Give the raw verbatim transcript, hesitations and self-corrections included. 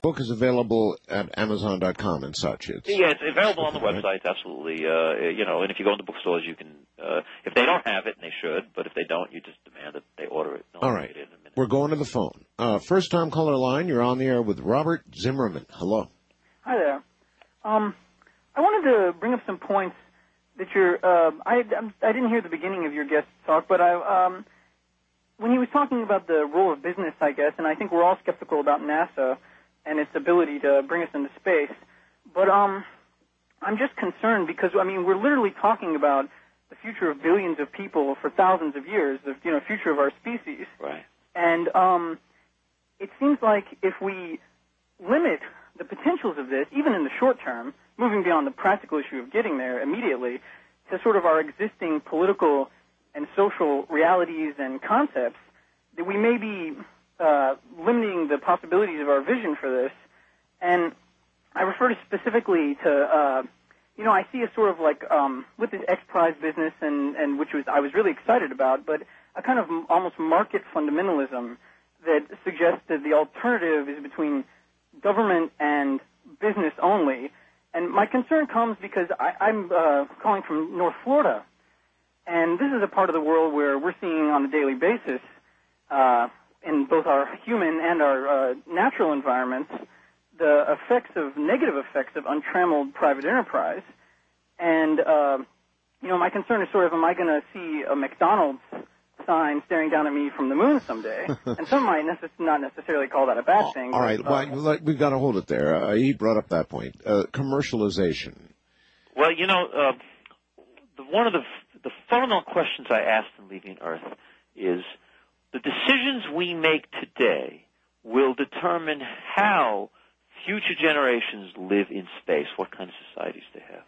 book is available at Amazon dot com and such. It's, yeah, it's available on the right? website, absolutely. Uh, you know, and if you go into bookstores, you can, uh, if they don't have it, and they should, but if they don't, you just demand that they order it. All right. It We're going to the phone. Uh, first-time caller line, you're on the air with Robert Zimmerman. Hello. Hi there. Um, I wanted to bring up some points that you're, uh, I, I didn't hear the beginning of your guest talk, but I, um, when he was talking about the role of business, I guess, and I think we're all skeptical about NASA and its ability to bring us into space, but um, I'm just concerned because, I mean, we're literally talking about the future of billions of people for thousands of years, the you know, future of our species. Right. And um, it seems like if we limit the potentials of this, even in the short term, moving beyond the practical issue of getting there immediately, to sort of our existing political and social realities and concepts, that we may be uh, limiting the possibilities of our vision for this. And I refer to specifically to, uh, you know, I see a sort of like, um, with this X Prize business, and, and which was I was really excited about, but a kind of almost market fundamentalism that suggests that the alternative is between government and business only. And my concern comes because I, I'm uh, calling from North Florida, and this is a part of the world where we're seeing on a daily basis, uh, in both our human and our uh, natural environments, the effects of, negative effects of untrammeled private enterprise. And, uh, you know, my concern is sort of, am I going to see a McDonald's sign staring down at me from the moon someday? And some might necess- not necessarily call that a bad thing. All right, but, uh, well, we've got to hold it there. Uh, he brought up that point. Uh, commercialization. Well, you know, uh, the, one of the, the fundamental questions I asked in Leaving Earth is, the decisions we make today will determine how future generations live in space, what kind of societies they have.